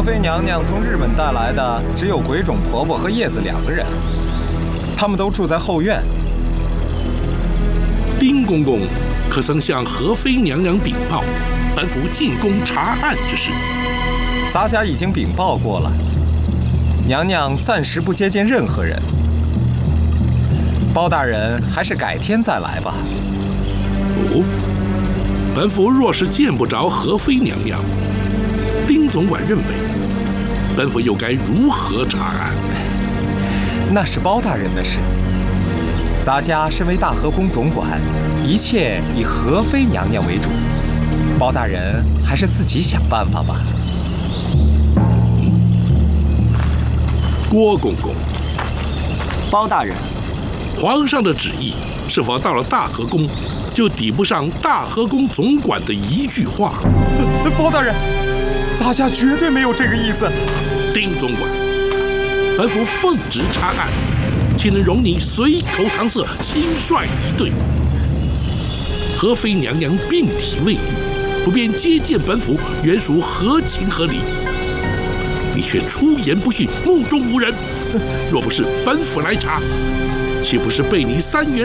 和妃娘娘从日本带来的只有鬼冢婆婆和叶子2个人，他们都住在后院。 丁公公可曾向和妃娘娘禀报本府进宫查案之事？ 洒家已经禀报过了，娘娘暂时不接见任何人。包大人还是改天再来吧。 哦，本府若是见不着和妃娘娘，丁总管认为，本府又该如何查案？ 那是包大人的事。洒家身为大和宫总管，一切以和妃娘娘为主。包大人还是自己想办法吧。 郭公公， 包大人， 皇上的旨意是否到了大和宫，就抵不上大和宫总管的一句话？ 包大人，洒家绝对没有这个意思。 丁总管，本府奉旨查案，岂能容你随口搪塞，轻率一对？和妃娘娘病体未愈，不便接见本府，原属合情合理。你却出言不逊，目中无人。若不是本府来查，岂不是被你3元